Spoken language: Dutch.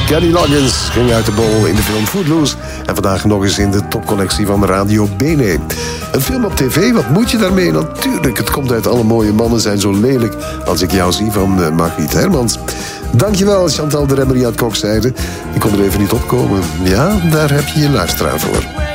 Kenny Loggins ging uit de bol in de film Footloose. En vandaag nog eens in de topcollectie van Radio Bene. Een film op tv, wat moet je daarmee? Natuurlijk, het komt uit Alle mooie mannen zijn zo lelijk als ik jou zie van Margriet Hermans. Dankjewel Chantal de Remmery uit Kokzijde. Ik kon er even niet opkomen. Ja, daar heb je je luisteraar voor.